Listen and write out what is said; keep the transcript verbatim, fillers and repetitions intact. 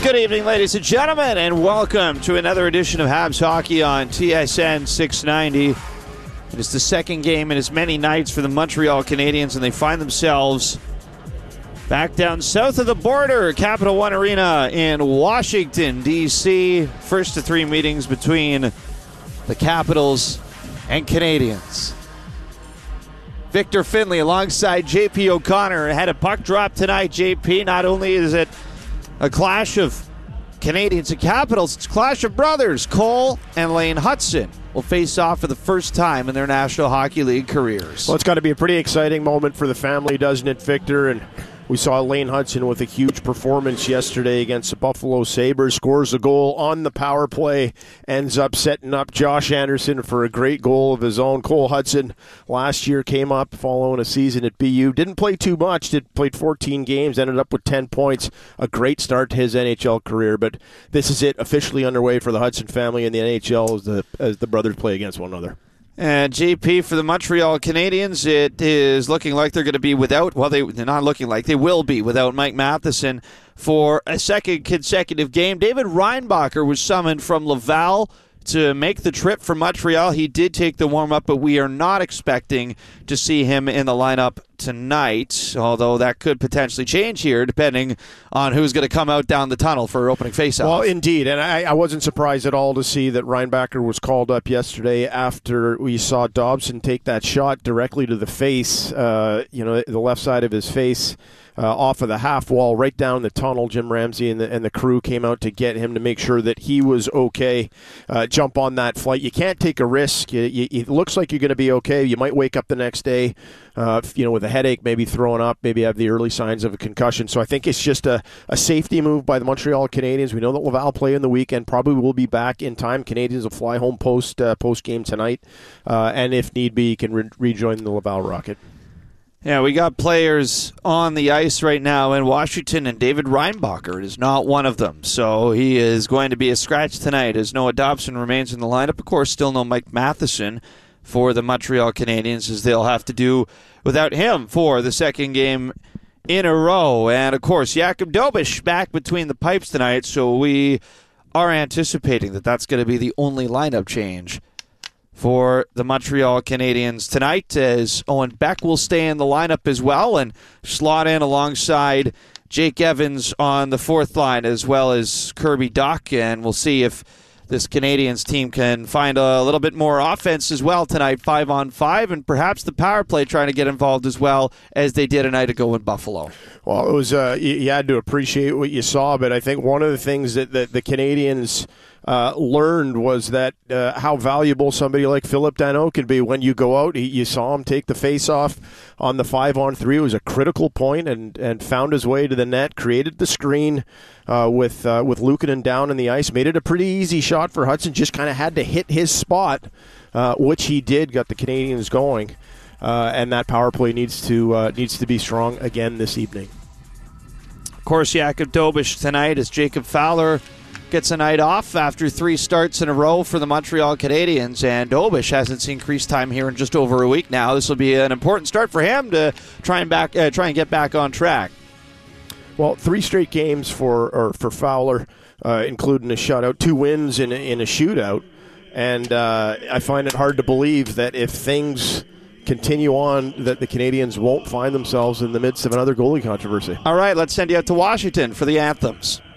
Good evening, ladies and gentlemen, and welcome to another edition of Habs Hockey on T S N six ninety. It is the second game in as many nights for the Montreal Canadiens, and they find themselves back down south of the border, Capital One Arena in Washington, D C First of three meetings between the Capitals and Canadiens. Victor Finley alongside J P O'Connor had a puck drop tonight. J P, not only is it a clash of Canadiens and Capitals, it's a clash of brothers. Cole and Lane Hutson will face off for the first time in their National Hockey League careers. Well, it's got to be a pretty exciting moment for the family, doesn't it, Victor? And we saw Lane Hutson with a huge performance yesterday against the Buffalo Sabres. Scores a goal on the power play, ends up setting up Josh Anderson for a great goal of his own. Cole Hutson last year came up following a season at B U. Didn't play too much, did played fourteen games, ended up with ten points. A great start to his N H L career, but this is it, officially underway for the Hutson family in the N H L as the, as the brothers play against one another. And J P, for the Montreal Canadiens, it is looking like they're going to be without, well, they, they're not looking like, they will be without Mike Matheson for a second consecutive game. David Reinbacher was summoned from Laval to make the trip for Montreal. He did take the warm-up, but we are not expecting to see him in the lineup tonight, although that could potentially change here depending on who's going to come out down the tunnel for opening faceoff. Well, indeed, and I, I wasn't surprised at all to see that Reinbacher was called up yesterday after we saw Dobson take that shot directly to the face, uh, you know, the left side of his face. Uh, off of the half wall, right down the tunnel. Jim Ramsey and the, and the crew came out to get him to make sure that he was okay. Uh, jump on that flight. You can't take a risk. You, you, it looks like you're going to be okay. You might wake up the next day, uh, you know, with a headache, maybe throwing up, maybe have the early signs of a concussion. So I think it's just a, a safety move by the Montreal Canadiens. We know that Laval play in the weekend. Probably will be back in time. Canadiens will fly home post uh, post game tonight, uh, and if need be, can re- rejoin the Laval Rocket. Yeah, we got players on the ice right now in Washington, and David Reinbacher is not one of them. So he is going to be a scratch tonight as Noah Dobson remains in the lineup. Of course, still no Mike Matheson for the Montreal Canadiens, as they'll have to do without him for the second game in a row. And, of course, Jakub Dobeš back between the pipes tonight, so we are anticipating that that's going to be the only lineup change for the Montreal Canadiens tonight, as Owen Beck will stay in the lineup as well and slot in alongside Jake Evans on the fourth line, as well as Kirby Dach. And we'll see if this Canadiens team can find a little bit more offense as well tonight, five on five, and perhaps the power play trying to get involved as well as they did a night ago in Buffalo. Well, it was uh, you, you had to appreciate what you saw, but I think one of the things that, that the Canadiens Uh, learned was that uh, how valuable somebody like Philip Danault can be when you go out. He, you saw him take the face-off on the five-on-three. It was a critical point and, and found his way to the net, created the screen uh, with uh, with Luukkonen down in the ice, made it a pretty easy shot for Hutson, just kind of had to hit his spot, uh, which he did, got the Canadiens going, uh, and that power play needs to uh, needs to be strong again this evening. Of course, Jakub Dobeš tonight as Jacob Fowler gets a night off after three starts in a row for the Montreal Canadiens, and Dobeš hasn't seen crease time here in just over a week now. This will be an important start for him to try and back uh, try and get back on track. Well, three straight games for or for Fowler, uh, including a shutout, two wins in a, in a shootout, and uh, I find it hard to believe that if things continue on, that the Canadiens won't find themselves in the midst of another goalie controversy. All right, let's send you out to Washington for the anthems.